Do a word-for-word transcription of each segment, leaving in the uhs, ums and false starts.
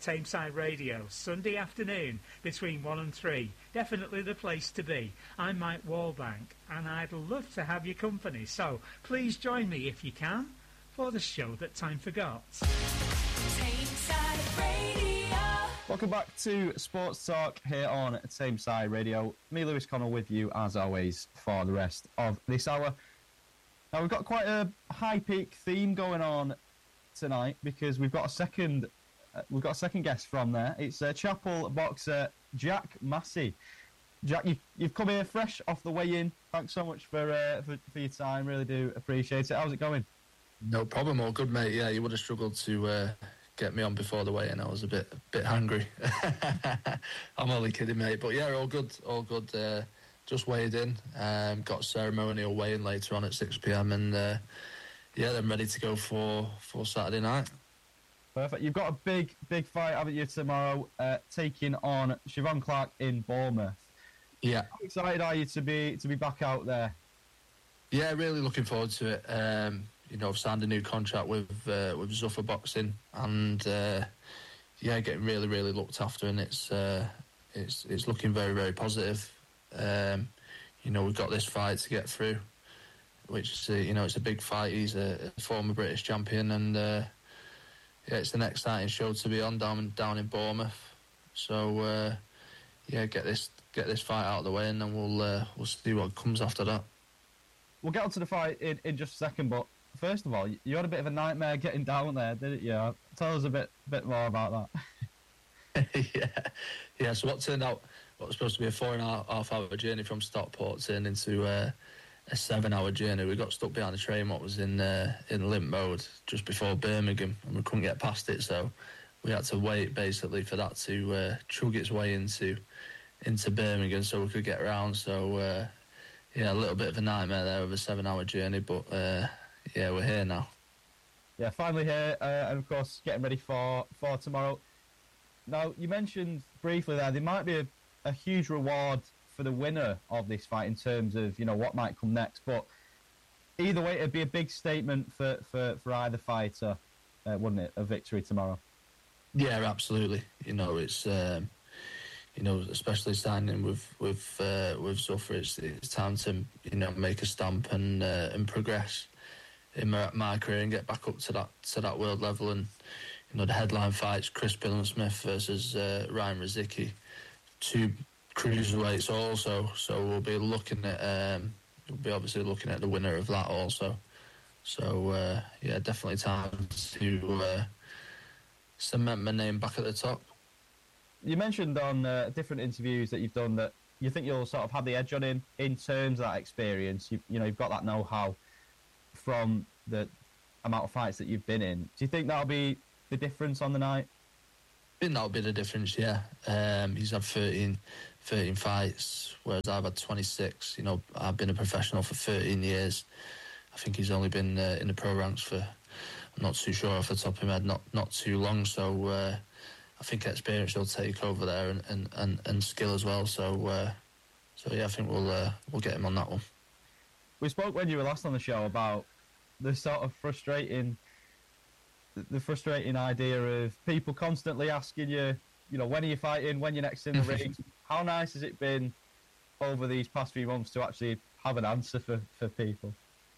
Tameside Radio, Sunday afternoon between one and three. Definitely the place to be. I'm Mike Wallbank, and I'd love to have your company, so please join me if you can for the show that time forgot. Tameside Radio. Welcome back to Sports Talk here on Tameside Radio. Me, Lewis Connell, with you as always for the rest of this hour. Now, we've got quite a high peak theme going on tonight because we've got a second uh, we've got a second guest from there. It's uh, Chapel boxer Jack Massey. Jack, you, you've come here fresh off the weigh-in. Thanks so much for, uh, for for your time. Really do appreciate it. How's it going? No problem. All good, mate. Yeah, you would have struggled to uh, get me on before the weigh-in. I was a bit a bit hungry. I'm only kidding, mate. But yeah, all good. All good. Uh, just weighed in. Um, got ceremonial weigh-in later on at six p.m. and uh, yeah, I'm ready to go for, for Saturday night. Perfect. You've got a big, big fight, haven't you, tomorrow, uh, taking on Siobhan Clark in Bournemouth. Yeah. How excited are you to be to be back out there? Yeah, really looking forward to it. Um, you know, I've signed a new contract with uh, with Zuffa Boxing, and uh, yeah, getting really, really looked after, and it's uh, it's it's looking very, very positive. Um, you know, we've got this fight to get through, which is, uh, you know, it's a big fight. He's a, a former British champion, and uh, yeah, it's an exciting show to be on down in, down in Bournemouth. So uh, yeah, get this get this fight out of the way, and then we'll uh, we'll see what comes after that. We'll get onto the fight in, in just a second, but first of all, you had a bit of a nightmare getting down there, didn't you? Tell us a bit bit more about that. yeah, yeah. So what turned out, what was supposed to be a four and a half hour journey from Stockport turned into uh, a seven hour journey. We got stuck behind the train, what was in uh, in limp mode just before Birmingham, and we couldn't get past it. So we had to wait basically for that to uh, chug its way into into Birmingham so we could get around. So uh, yeah, a little bit of a nightmare there of a seven hour journey, but uh, yeah, we're here now. Yeah, finally here, uh, and of course getting ready for, for tomorrow. Now, you mentioned briefly there, there might be a, a huge reward for the winner of this fight in terms of, you know, what might come next, but either way, it'd be a big statement for, for, for either fighter, uh, wouldn't it, a victory tomorrow? Yeah, absolutely. You know, it's, um, you know, especially signing with, with, uh, with Zuffa, it's, it's time to, you know, make a stamp and, uh, and progress in my, my career and get back up to that, to that world level. And, you know, the headline fights, Chris Billam-Smith versus uh, Ryan Rizicki, two cruiserweights also, so we'll be looking at um, we'll be obviously looking at the winner of that also. So uh, yeah, definitely time to uh, cement my name back at the top. You mentioned on uh, different interviews that you've done that you think you'll sort of have the edge on him in terms of that experience. You, you know, you've got that know-how from the amount of fights that you've been in. Do you think that'll be the difference on the night? I think that'll be the difference, yeah. Um, he's had thirteen, thirteen fights, whereas I've had twenty-six. You know, I've been a professional for thirteen years. I think he's only been uh, in the pro ranks for, I'm not too sure off the top of my head, not not too long. So uh, I think experience will take over there, and, and, and, and skill as well. So uh, so yeah, I think we'll uh, we'll get him on that one. We spoke when you were last on the show about the sort of frustrating. The frustrating idea of people constantly asking you, you know, when are you fighting, when you're next in the ring. How nice has it been over these past few months to actually have an answer for, for people?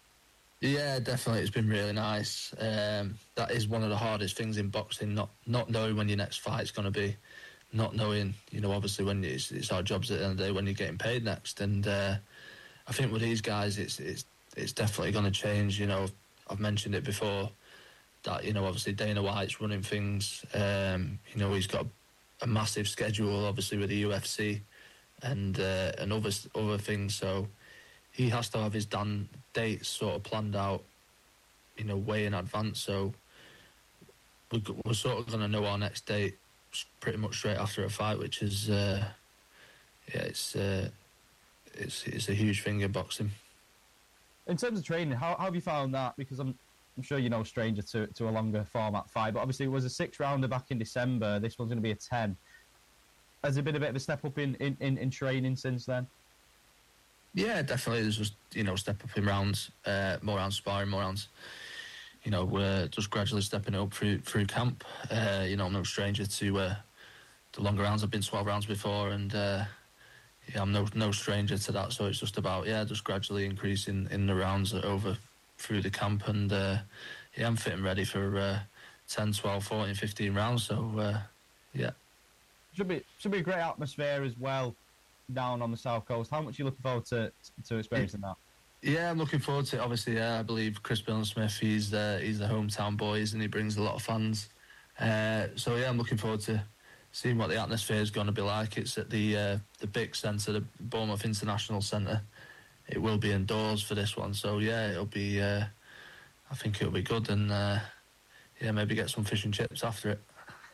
Yeah, definitely. It's been really nice. Um, that is one of the hardest things in boxing, not not knowing when your next fight's going to be, not knowing, you know, obviously when it's, it's our jobs at the end of the day when you're getting paid next. And uh, I think with these guys, it's, it's, it's definitely going to change. You know, I've mentioned it before, that, you know, obviously Dana White's running things. Um, you know, he's got a massive schedule, obviously, with the U F C and uh, and other other things. So he has to have his done dates sort of planned out, you know, way in advance. So we're, we're sort of going to know our next date pretty much straight after a fight, which is, uh, yeah, it's uh, it's it's a huge thing in boxing. In terms of training, how, how have you found that? Because I'm I'm sure you're no stranger to, to a longer format fight, but obviously it was a six-rounder back in December. This one's going to be a ten. Has there been a bit of a step up in, in, in, in training since then? Yeah, definitely. There's just, you know, step up in rounds, uh, more rounds sparring, more rounds, you know, we're just gradually stepping it up through through camp. Uh, you know, I'm no stranger to uh, the longer rounds. I've been twelve rounds before, and uh, yeah, I'm no no stranger to that. So it's just about yeah, just gradually increasing in the rounds over through the camp, and uh, yeah, I'm fitting ready for uh, ten, twelve, fourteen, fifteen rounds. So uh, yeah, should be should be a great atmosphere as well down on the south coast. How much are you looking forward to to experiencing that? Yeah, I'm looking forward to it. Obviously, yeah, I believe Chris Billam-Smith, he's the he's the hometown boys, and he brings a lot of fans. Uh, so yeah, I'm looking forward to seeing what the atmosphere is going to be like. It's at the uh, the B I C Centre, the Bournemouth International Centre. It will be indoors for this one, so yeah, it'll be. Uh, I think it'll be good, and uh, yeah, maybe get some fish and chips after it.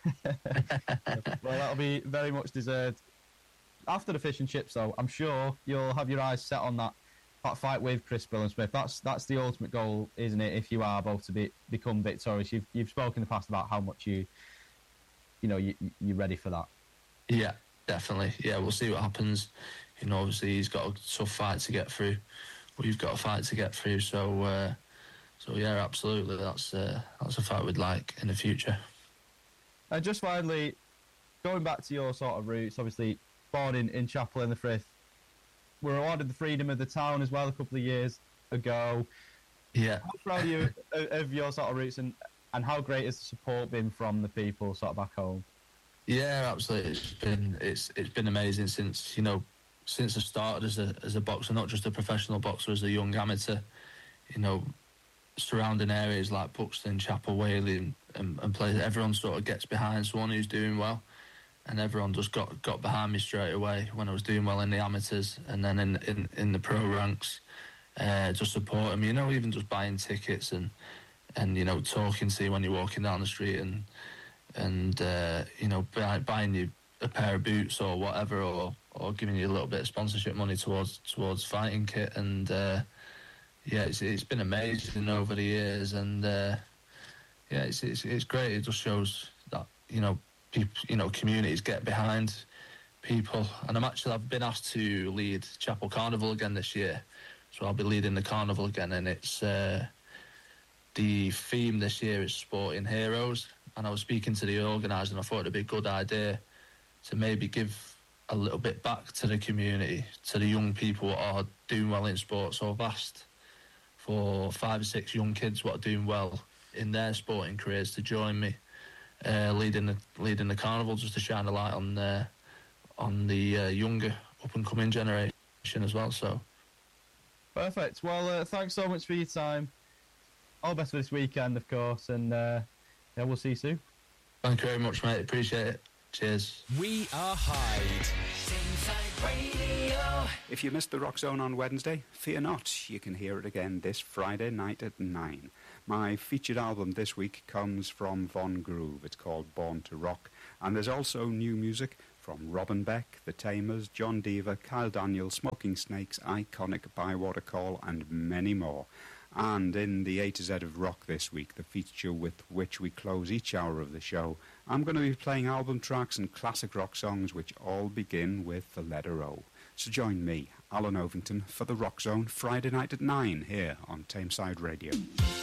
Well, that'll be very much deserved. After the fish and chips, though, I'm sure you'll have your eyes set on that, that fight with Chris Billam-Smith. That's that's the ultimate goal, isn't it? If you are both to be, become victorious, you've you've spoken in the past about how much you, you know, you you're ready for that. Yeah, definitely. Yeah, we'll see what happens. You know, obviously he's got a tough fight to get through. We've got a fight to get through. So, uh, so yeah, absolutely. That's uh, that's a fight we'd like in the future. And just finally, going back to your sort of roots, obviously born in, in Chapel in the Frith, were awarded the Freedom of the Town as well a couple of years ago. Yeah. How proud are you of, of your sort of roots, and, and how great has the support been from the people sort of back home? Yeah, absolutely. It's been it's it's been amazing since you know since I started as a as a boxer, not just a professional boxer, as a young amateur. You know, surrounding areas like Buxton, Chapel, Whaley, and, and, and places, everyone sort of gets behind someone who's doing well. And everyone just got, got behind me straight away when I was doing well in the amateurs, and then in in, in the pro ranks, uh, just supporting me. You know, even just buying tickets and and you know talking to you when you're walking down the street, and and uh, you know buy, buying you a pair of boots or whatever, or or giving you a little bit of sponsorship money towards towards fighting kit. And uh, yeah, it's it's been amazing over the years, and uh, yeah, it's, it's it's great. It just shows that you know. People, you know, communities get behind people, and I'm actually I've been asked to lead Chapel Carnival again this year, so I'll be leading the carnival again, and it's uh, the theme this year is sporting heroes. And I was speaking to the organiser, and I thought it'd be a good idea to maybe give a little bit back to the community, to the young people that are doing well in sport. So I've asked for five or six young kids what are doing well in their sporting careers to join me. Uh, leading the leading the carnival, just to shine a light on the on the uh, younger up and coming generation as well. So perfect. Well, uh, thanks so much for your time. All the best for this weekend, of course, and uh, yeah, we'll see you soon. Thank you very much, mate. Appreciate it. Cheers. We are Hyde. If you missed the Rock Zone on Wednesday, fear not. You can hear it again this Friday night at nine. My featured album this week comes from Von Groove. It's called Born to Rock. And there's also new music from Robin Beck, The Tamers, John Deaver, Kyle Daniel, Smoking Snakes, Iconic, Bywater Call, and many more. And in the A to Z of rock this week, the feature with which we close each hour of the show, I'm going to be playing album tracks and classic rock songs which all begin with the letter O. So join me, Alan Ovington, for the Rock Zone Friday night at nine here on Tameside Radio.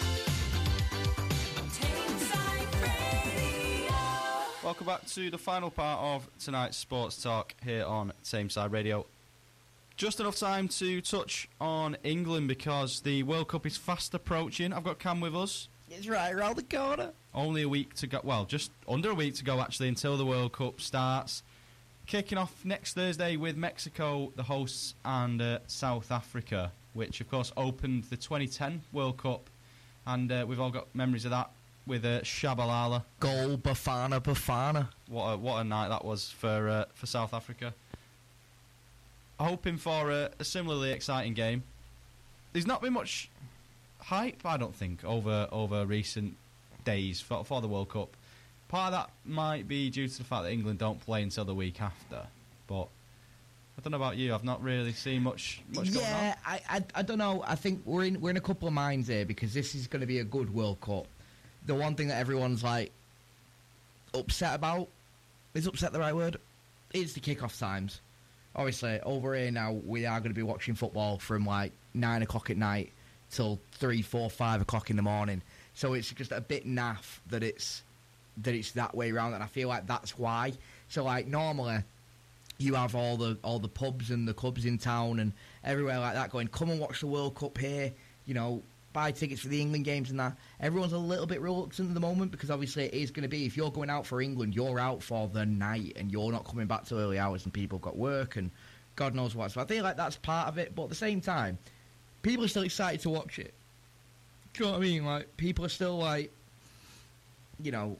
Welcome back to the final part of tonight's Sports Talk here on Tameside Radio. Just enough time to touch on England because the World Cup is fast approaching. I've got Cam with us. It's right around the corner. Only a week to go. Well, just under a week to go, actually, until the World Cup starts. Kicking off next Thursday with Mexico, the hosts, and uh, South Africa, which, of course, opened the twenty ten World Cup. And uh, we've all got memories of that with uh, Shabalala. Goal, Bafana, Bafana. What a, what a night that was for uh, for South Africa. Hoping for a, a similarly exciting game. There's not been much hype, I don't think, over over recent days for, for the World Cup. Part of that might be due to the fact that England don't play until the week after. But I don't know about you. I've not really seen much, much going on. Yeah, I, I, I don't know. I think we're in we're in a couple of minds here because this is going to be a good World Cup. The one thing that everyone's like upset about, is upset the right word? It's the kickoff times. Obviously, over here now, we are going to be watching football from like nine o'clock at night till three, four, five o'clock in the morning. So it's just a bit naff that it's that it's that way around, and I feel like that's why. So like normally, you have all the all the pubs and the clubs in town and everywhere like that going, come and watch the World Cup here. You know, buy tickets for the England games and that. Everyone's a little bit reluctant at the moment because obviously it is going to be, if you're going out for England, you're out for the night and you're not coming back till early hours and people have got work and God knows what. So I feel like that's part of it, but at the same time, people are still excited to watch it. Do you know what I mean? Like, people are still like, you know,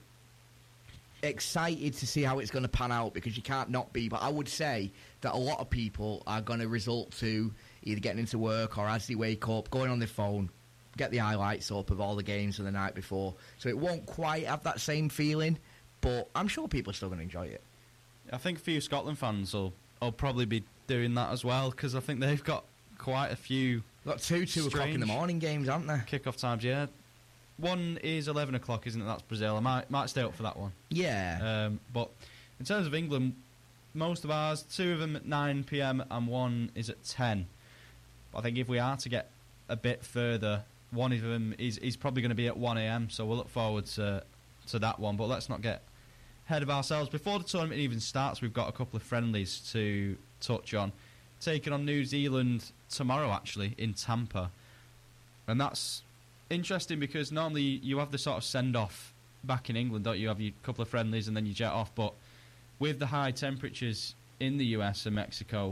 excited to see how it's going to pan out because you can't not be. But I would say that a lot of people are going to result to either getting into work or as they wake up, going on their phone, get the highlights up of all the games from the night before. So it won't quite have that same feeling, but I'm sure people are still going to enjoy it. I think a few Scotland fans will, will probably be doing that as well because I think they've got quite a few. Got two two o'clock in the morning games, haven't they? Kickoff times, yeah. One is eleven o'clock, isn't it? That's Brazil. I might might stay up for that one. Yeah. Um, but in terms of England, most of ours, two of them at nine p.m. and one is at ten. But I think if we are to get a bit further, one of them is, is probably going to be at one a.m. So we'll look forward to to that one. But let's not get ahead of ourselves. Before the tournament even starts, we've got a couple of friendlies to touch on. Taking on New Zealand tomorrow, actually, in Tampa. And that's interesting because normally you have the sort of send-off back in England, don't you? You have your couple of friendlies and then you jet off. But with the high temperatures in the U S and Mexico,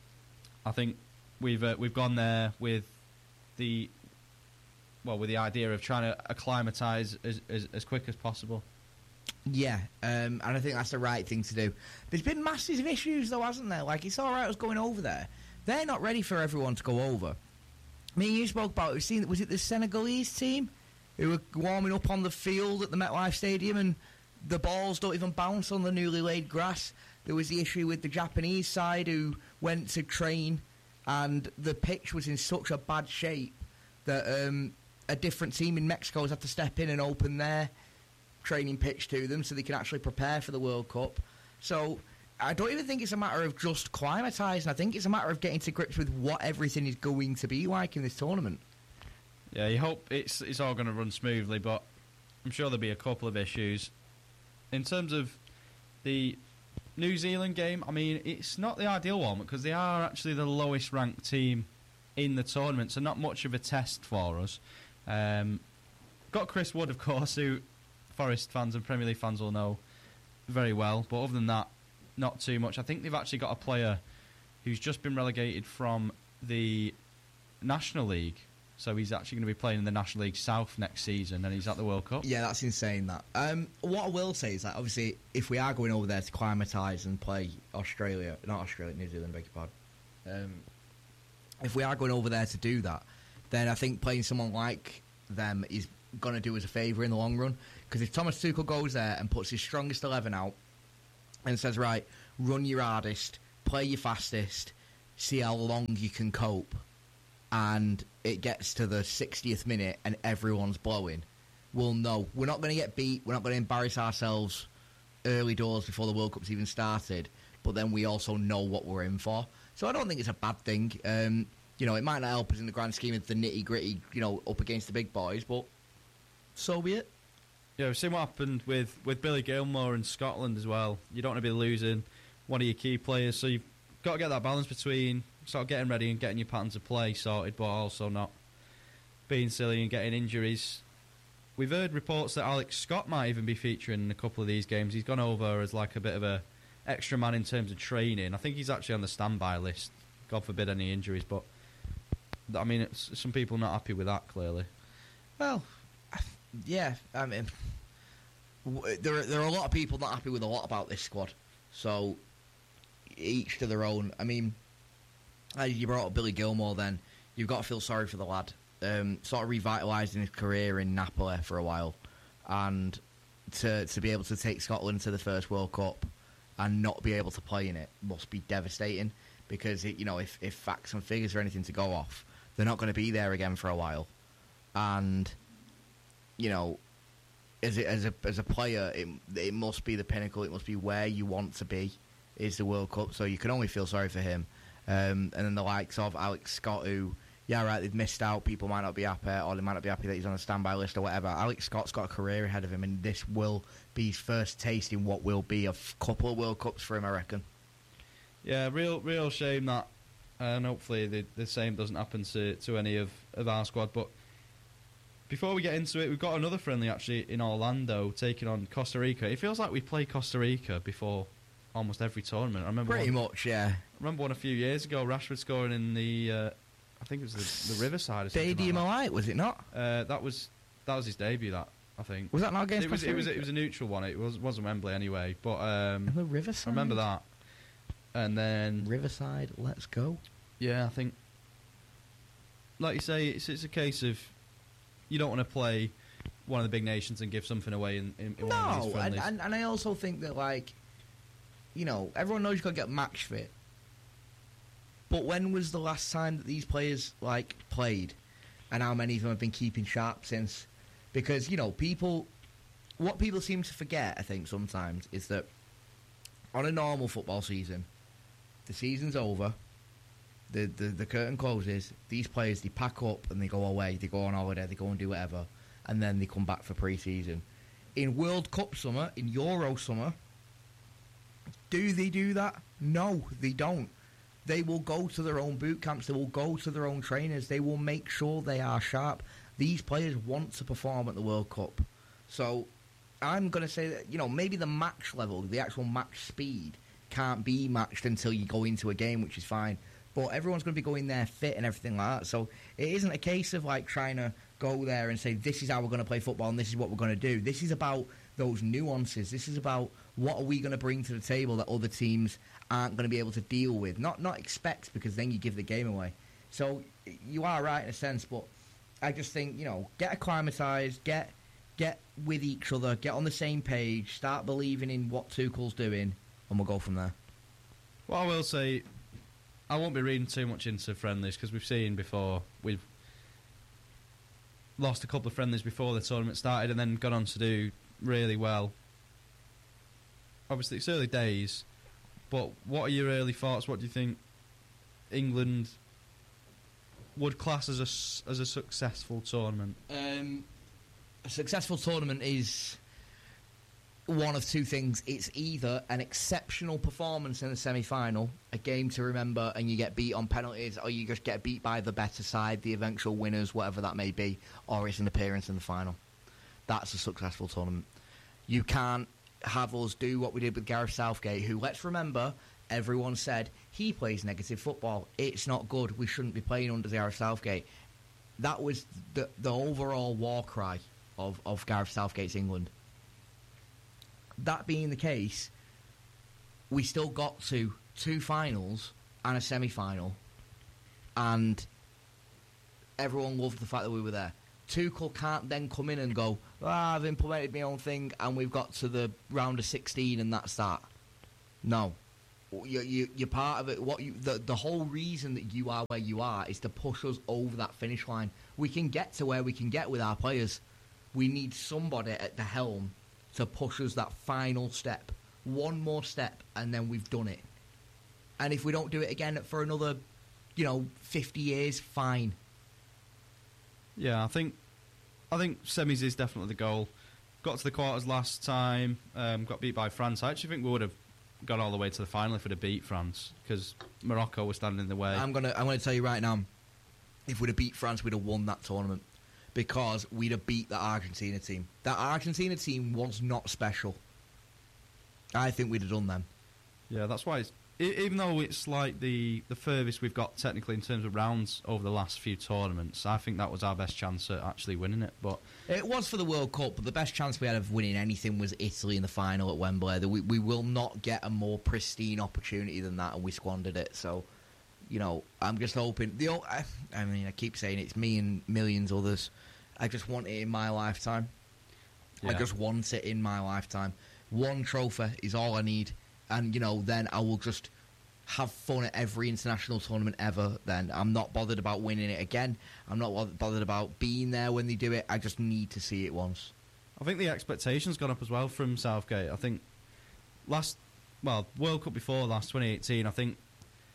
I think we've uh, we've gone there with the well with the idea of trying to acclimatise as, as as quick as possible. Yeah, um, and I think that's the right thing to do. There's been massive issues, though, hasn't there? Like, it's all right us going over there. They're not ready for everyone to go over. I mean, you spoke about, we've seen, was it the Senegalese team who were warming up on the field at the MetLife Stadium and the balls don't even bounce on the newly laid grass? There was the issue with the Japanese side who went to train and the pitch was in such a bad shape that um, a different team in Mexico has had to step in and open their training pitch to them so they can actually prepare for the World Cup. So I don't even think it's a matter of just climatising. I think it's a matter of getting to grips with what everything is going to be like in this tournament. Yeah, you hope it's it's all going to run smoothly, but I'm sure there'll be a couple of issues. In terms of the New Zealand game, I mean, it's not the ideal one because they are actually the lowest ranked team in the tournament, so not much of a test for us. Um, got Chris Wood, of course, who Forest fans and Premier League fans will know very well, but other than that, not too much. I think they've actually got a player who's just been relegated from the National League, so he's actually going to be playing in the National League South next season, and he's at the World Cup. Yeah, that's insane, that. Um, what I will say is that, obviously, if we are going over there to climatise and play Australia, not Australia, New Zealand, beg your pardon, um, if we are going over there to do that, then I think playing someone like them is going to do us a favour in the long run. Because if Thomas Tuchel goes there and puts his strongest eleven out and says, right, run your hardest, play your fastest, see how long you can cope, and it gets to the sixtieth minute and everyone's blowing, we'll know. We're not going to get beat, we're not going to embarrass ourselves early doors before the World Cup's even started, but then we also know what we're in for. So I don't think it's a bad thing. Um, you know, it might not help us in the grand scheme of the nitty-gritty, you know, up against the big boys, but so be it. Yeah, we've seen what happened with, with Billy Gilmour in Scotland as well. You don't want to be losing one of your key players, so you've got to get that balance between sort of getting ready and getting your patterns of play sorted, but also not being silly and getting injuries. We've heard reports that Alex Scott might even be featuring in a couple of these games. He's gone over as like a bit of a extra man in terms of training. I think he's actually on the standby list. God forbid any injuries, but I mean, it's, some people not happy with that, clearly. Well, yeah, I mean, there are, there are a lot of people not happy with a lot about this squad. So, each to their own. I mean, as you brought up Billy Gilmour, then you've got to feel sorry for the lad. Um, sort of revitalising his career in Napoli for a while, and to to be able to take Scotland to the first World Cup and not be able to play in it must be devastating. Because it, you know, if if facts and figures are anything to go off, they're not going to be there again for a while, and you know, as a, as a as a player, it it must be the pinnacle. It must be where you want to be. Is the World Cup, so you can only feel sorry for him. Um, and then the likes of Alex Scott, who yeah, right, they've missed out. People might not be happy, or they might not be happy that he's on a standby list or whatever. Alex Scott's got a career ahead of him, and this will be his first taste in what will be a f- couple of World Cups for him, I reckon. Yeah, real real shame that, and hopefully the, the same doesn't happen to, to any of, of our squad. But before we get into it, we've got another friendly actually in Orlando taking on Costa Rica. It feels like we play Costa Rica before almost every tournament. I remember Pretty one, much, yeah. I remember one a few years ago, Rashford scoring in the, uh, I think it was the, the Riverside or something Stadium like that. Light, was it not? Uh, that was that was his debut. That I think Was that not against it was Costa it was Rica? it was a neutral one. It was wasn't Wembley anyway. But um, The Riverside? I remember that. And then Riverside, let's go. yeah, I think like you say, it's it's a case of you don't want to play one of the big nations and give something away in, in, in one of these No, and, friendlies. and, and I also think that, like, you know, everyone knows you've got to get match fit. But when was the last time that these players, like, played? And how many of them have been keeping sharp since? Because, you know, people... What people seem to forget, I think, sometimes, is that on a normal football season, the season's over, the, the, the curtain closes, these players, they pack up and they go away, they go on holiday, they go and do whatever, and then they come back for pre-season. In World Cup summer, in Euro summer, do they do that? No, they don't. They will go to their own boot camps, they will go to their own trainers, they will make sure they are sharp. These players want to perform at the World Cup. So I'm going to say that, you know, maybe the match level, the actual match speed, can't be matched until you go into a game, which is fine. But everyone's going to be going there fit and everything like that. So it isn't a case of, like, trying to go there and say, this is how we're going to play football and this is what we're going to do. This is about those nuances. This is about what are we going to bring to the table that other teams aren't going to be able to deal with. Not not expect, because then you give the game away. So you are right in a sense, but I just think, you know, get acclimatised, get get with each other, get on the same page, start believing in what Tuchel's doing, and we'll go from there. What I will say, I won't be reading too much into friendlies because we've seen before, we've lost a couple of friendlies before the tournament started and then gone on to do really well. Obviously, it's early days, but what are your early thoughts? What do you think England would class as a, s- as a successful tournament? Um, a successful tournament is one of two things. It's either an exceptional performance in the semi-final, a game to remember, and you get beat on penalties, or you just get beat by the better side, the eventual winners, whatever that may be, or it's an appearance in the final. That's a successful tournament. You can't have us do what we did with Gareth Southgate, who, let's remember, everyone said, he plays negative football. It's not good. We shouldn't be playing under Gareth Southgate. That was the the overall war cry of, of Gareth Southgate's England. That being the case, we still got to two finals and a semi-final, and everyone loved the fact that we were there. Tuchel can't then come in and go, ah, I've implemented my own thing and we've got to the round of sixteen and that's that. No. You, you, you're part of it. What you, the, the whole reason that you are where you are is to push us over that finish line. We can get to where we can get with our players. We need somebody at the helm to push us that final step. One more step and then we've done it. And if we don't do it again for another, you know, fifty years, fine. Yeah, I think I think semis is definitely the goal. Got to the quarters last time, um, got beat by France. I actually think we would have got all the way to the final if we'd have beat France, because Morocco was standing in the way. I'm gonna I'm gonna tell you right now, if we'd have beat France, we'd have won that tournament, because we'd have beat that Argentina team. That Argentina team was not special. I think we'd have done them. Yeah, that's why it's, e- even though it's like the, the furthest we've got technically in terms of rounds over the last few tournaments, I think that was our best chance at actually winning it. But It was for the World Cup, but the best chance we had of winning anything was Italy in the final at Wembley. We, we will not get a more pristine opportunity than that, and we squandered it. So, you know, I'm just hoping. The o- I, I mean, I keep saying it's me and millions others. I just want it in my lifetime. I Yeah. just want it in my lifetime. One trophy is all I need, and you know, then I will just have fun at every international tournament ever. Then I'm not bothered about winning it again. I'm not bothered about being there when they do it. I just need to see it once. I think the expectations gone up as well from Southgate. I think last, well, World Cup before last, twenty eighteen, I think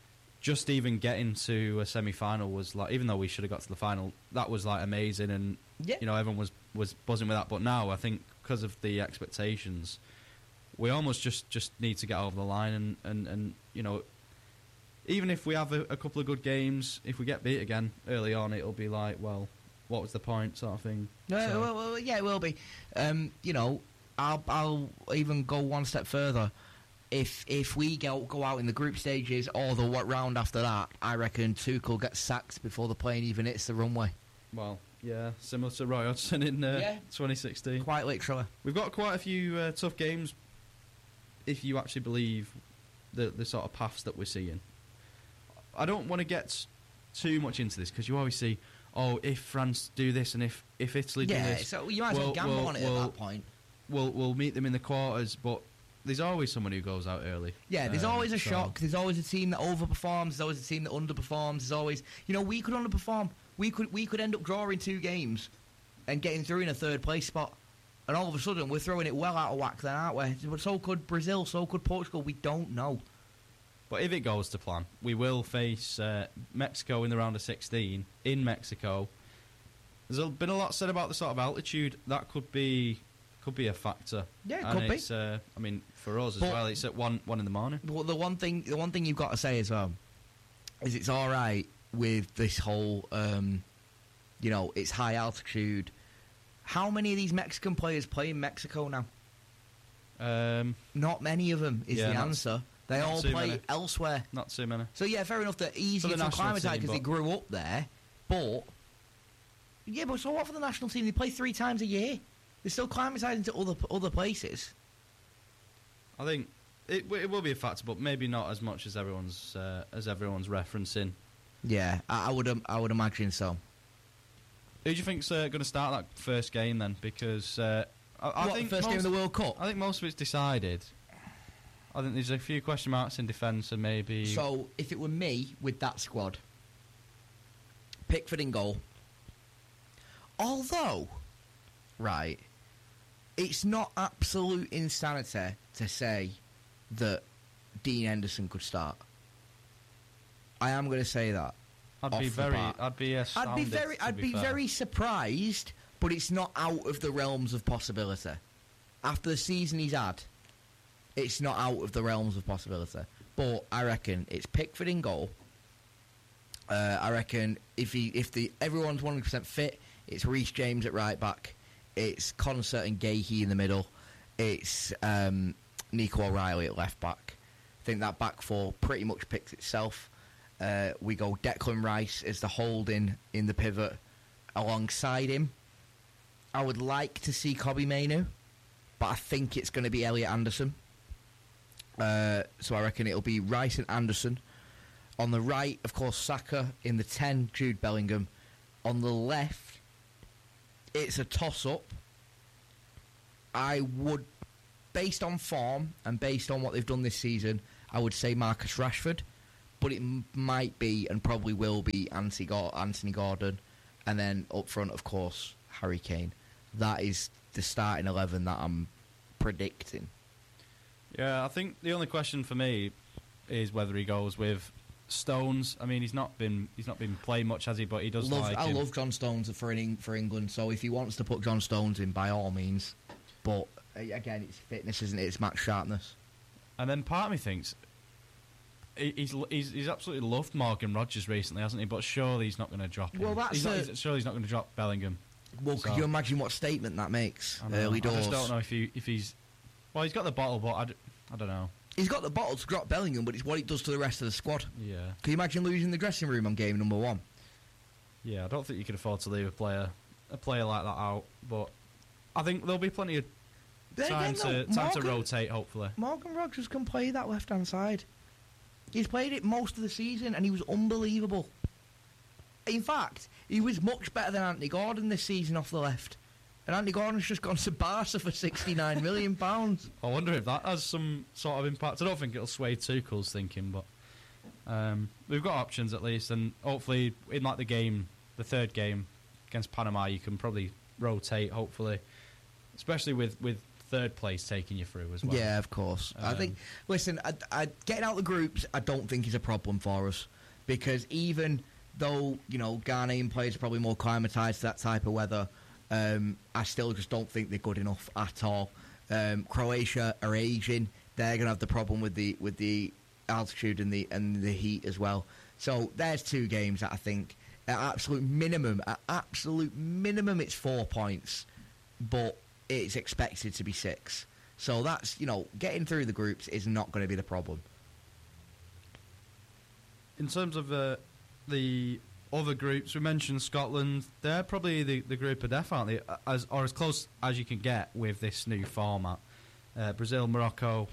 just even getting to a semi-final was like, even though we should have got to the final, that was like amazing, and Yeah. you know everyone was, was buzzing with that. But now I think because of the expectations, we almost just, just need to get over the line, and, and, and you know, even if we have a, a couple of good games, if we get beat again early on, it'll be like, well, what was the point, sort of thing. No, So- well, well, yeah, it will be. Um, you know, I'll I'll even go one step further. If if we go go out in the group stages or the what round after that, I reckon Tuchel gets sacked before the plane even hits the runway. Well, yeah, similar to Roy Hodgson in uh, Yeah. twenty sixteen. Quite literally. We've got quite a few uh, tough games, if you actually believe the the sort of paths that we're seeing. I don't want to get too much into this because you always see, oh, if France do this and if, if Italy do Yeah, this, so you might as well, well, gamble well, on it well, at that point. we'll we'll meet them in the quarters. But there's always someone who goes out early. Yeah, there's Um, always a so- shock. There's always a team that overperforms. There's always a team that underperforms. There's always, you know, we could underperform. We could we could end up drawing two games and getting through in a third place spot. And all of a sudden, we're throwing it well out of whack then, aren't we? But so could Brazil, so could Portugal. We don't know. But if it goes to plan, we will face uh, Mexico in the round of sixteen in Mexico. There's been a lot said about the sort of altitude that could be could be a factor. Yeah, it and could be. it's, Uh, I mean, for us as But- well, it's at one one in the morning. But the one thing, the one thing you've got to say as well is it's all right with this whole, um, you know, it's high altitude. How many of these Mexican players play in Mexico now? Um, Not many of them is Yeah, the not- answer. They not all too play many. elsewhere. not too many. So yeah, fair enough. They're easier the to national acclimatise team, because they but- grew up there. But yeah, but so what for the national team? They play three times a year. They're still acclimatising to other other places. I think it w- it will be a factor, but maybe not as much as everyone's uh, as everyone's referencing. Yeah, I, I would im- I would imagine so. Who do you think's uh, going to start that first game then? Because uh, I, I what, think first game of most- the World Cup? I think most of it's decided. I think there's a few question marks in defence and maybe. So, if it were me with that squad, Pickford in goal. Although, right, it's not absolute insanity to say that Dean Henderson could start. I am going to say that. I'd off be the very. bat. I'd be astounded. I'd be very, to I'd be be fair. very surprised, but it's not out of the realms of possibility. After the season he's had, it's not out of the realms of possibility. But I reckon it's Pickford in goal. Uh, I reckon if he, if the everyone's one hundred percent fit, it's Reece James at right back. It's Concert and Gahey in the middle. It's um, Nico O'Reilly at left back. I think that back four pretty much picks itself. Uh, we go Declan Rice as the holding in the pivot alongside him. I would like to see Kobbie Mainoo, but I think it's going to be Elliot Anderson. Uh, so I reckon it'll be Rice and Anderson. On the right, of course, Saka. In the ten, Jude Bellingham. On the left, it's a toss-up. I would, based on form and based on what they've done this season, I would say Marcus Rashford. But it m- might be and probably will be Anthony Gor- Anthony Gordon. And then up front, of course, Harry Kane. That is the starting eleven that I'm predicting. Yeah, I think the only question for me is whether he goes with Stones. I mean, he's not been he's not been playing much, has he? But he does Love, like I him. love John Stones for Eng- for England. So if he wants to put John Stones in, by all means. But uh, again, it's fitness, isn't it? It's match sharpness. And then part of me thinks he- he's he's he's absolutely loved Morgan Rogers recently, hasn't he? But surely he's not going to drop him. Well, that's he's not, a- he's- surely he's not going to drop Bellingham. Well, So- could you imagine what statement that makes? I know. Early I doors. just don't know if he if he's well, he's got the bottle, but I, d- I don't know. He's got the bottle to drop Bellingham, but it's what it does to the rest of the squad. Yeah, Can you imagine losing the dressing room on game number one? yeah. I don't think you can afford to leave a player a player like that out. But I think there'll be plenty of Then time again, to though, time to Morgan- rotate. Hopefully. Morgan Rogers can play that left-hand side. He's played it most of the season, and he was unbelievable. In fact, he was much better than Anthony Gordon this season off the left. And Anthony Gordon's just gone to Barca for sixty-nine million pounds. I wonder if that has some sort of impact. I don't think it'll sway Tuchel's thinking, but um, we've got options at least, and hopefully in like the game, the third game against Panama, you can probably rotate. Hopefully, especially with with third place taking you through as well. Yeah, of course. Um, I think. Listen, I, I, getting out the groups, I don't think is a problem for us because even though you know Ghanaian players are probably more acclimatised to that type of weather, um, I still just don't think they're good enough at all. Um, Croatia are Asian; they're going to have the problem with the with the altitude and the and the heat as well. So there's two games that I think at absolute minimum, at absolute minimum, it's four points, but it's expected to be six. So that's, you know, getting through the groups is not going to be the problem. In terms of uh, the other groups, we mentioned Scotland. They're probably the, the group of death, aren't they? As, or as close as you can get with this new format. Uh, Brazil, Morocco,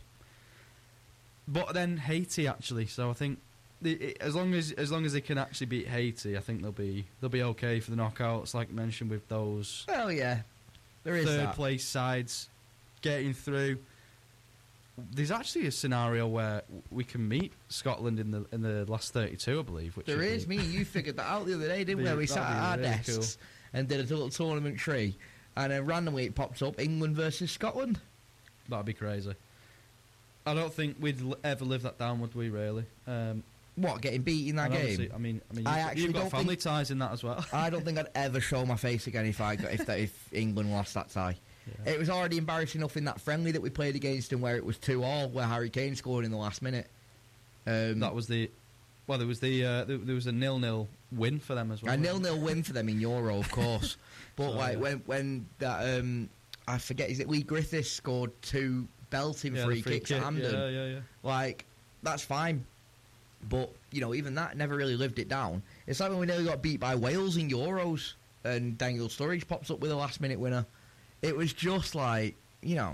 but then Haiti actually. So I think the, it, as long as as long as they can actually beat Haiti, I think they'll be they'll be okay for the knockouts. Like mentioned with those. Well, yeah, there is third that. place sides getting through. There's actually a scenario where we can meet Scotland in the in the last thirty-two, I believe. Which There is. be, Me and you figured that out the other day, didn't Be- we? We sat that'd at our be really desks cool. and did a little tournament tree, and then randomly it popped up England versus Scotland. That'd be crazy. I don't think we'd l- ever live that down, would we? Really? Um, What, getting beat in that and game? obviously- I mean, I mean, I you've, actually you've got don't family think- ties in that as well. I don't think I'd ever show my face again if I got, if that, if England lost that tie. Yeah. It was already embarrassing enough in that friendly that we played against them where it was two all, where Harry Kane scored in the last minute. Um, That was the well. There was the uh, there, there was a nil-nil win for them as well. a nil-nil win for them in Euro, of course. But So, like yeah. when when that um, I forget, is it Lee Griffiths scored two belting Yeah, the free, free kicks kick, at Hampden? Yeah, yeah, yeah. Like, that's fine. But, you know, even that never really lived it down. It's like when we nearly got beat by Wales in Euros and Daniel Sturridge pops up with a last-minute winner. It was just like, you know,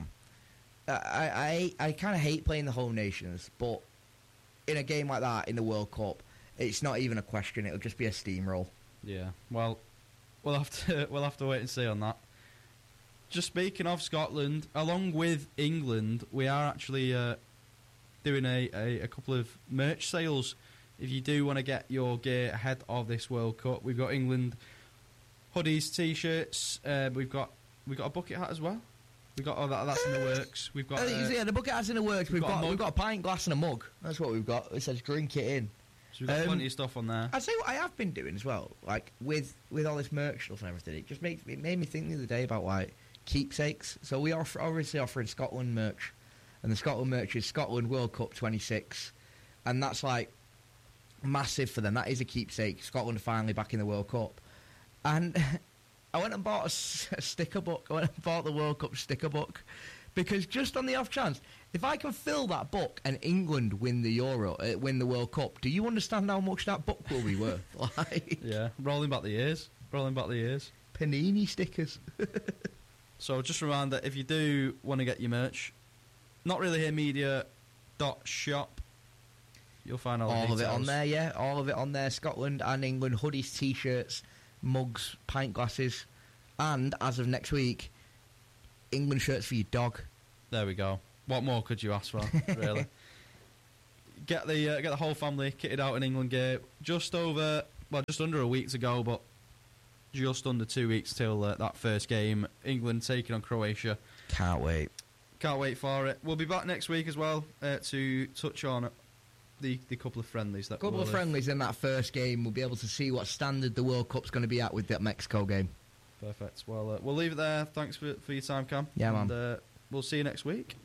I I, I kind of hate playing the home nations, but in a game like that in the World Cup, it's not even a question. It'll just be a steamroll. Yeah. Well, we'll have to we'll have to wait and see on that. Just speaking of Scotland, along with England, we are actually uh, doing a, a, a couple of merch sales. If you do want to get your gear ahead of this World Cup, we've got England hoodies, t-shirts. Uh, we've got we've got a bucket hat as well. We've got oh, that, that's in the works. We've got I think, uh, yeah, the bucket has in the works. We've got a got, mug. we've got a pint glass and a mug. That's what we've got. It says drink it in. so we've got um, plenty of stuff on there. I'd say what I have been doing as well, like with with all this merch stuff and everything. It just makes it made me think the other day about like keepsakes. So we are obviously offering Scotland merch, and the Scotland merch is Scotland World Cup twenty-six, and that's like massive for them. That is a keepsake. Scotland are finally back in the World Cup, and I went and bought a, s- a sticker book. I went and bought the World Cup sticker book. Because just on the off chance, if I can fill that book and England win the Euro, uh, win the World Cup, do you understand how much that book will be worth? Like Yeah, rolling back the years. Rolling back the years. Panini stickers. So just a reminder, if you do want to get your merch, not really here media dot shop, you'll find all, the All of it details. on there, yeah. All of it on there. Scotland and England hoodies, t-shirts, mugs, pint glasses, and as of next week, England shirts for your dog. There we go. What more could you ask for, really? Get the uh, get the whole family kitted out in England gear. Just over, well, just under a week to go, but just under two weeks till uh, that first game. England taking on Croatia. Can't wait. Can't wait for it. We'll be back next week as well uh, to touch on the the couple of friendlies that A couple we'll of have. friendlies in that first game. We'll be able to see what standard the World Cup's going to be at with that Mexico game. Perfect. Well, uh, we'll leave it there. Thanks for for your time, Cam. Yeah, man. And uh, we'll see you next week.